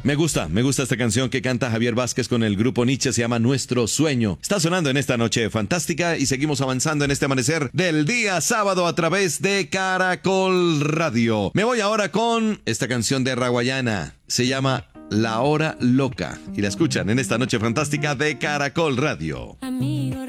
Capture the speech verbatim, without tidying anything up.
Me gusta, me gusta esta canción que canta Javier Vázquez con el grupo Nietzsche, se llama Nuestro Sueño. Está sonando en esta noche fantástica y seguimos avanzando en este amanecer del día sábado a través de Caracol Radio. Me voy ahora con esta canción de Raguayana. Se llama La Hora Loca y la escuchan en esta noche fantástica de Caracol Radio. Amigo